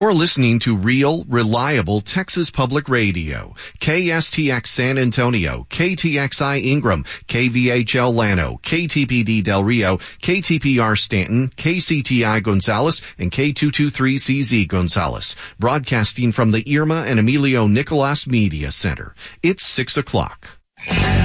You're listening to real, reliable Texas Public Radio. KSTX San Antonio, KTXI Ingram, KVHL Llano, KTPD Del Rio, KTPR Stanton, KCTI Gonzales, and K223CZ Gonzales. Broadcasting from the Irma and Emilio Nicolas Media Center. It's 6 o'clock.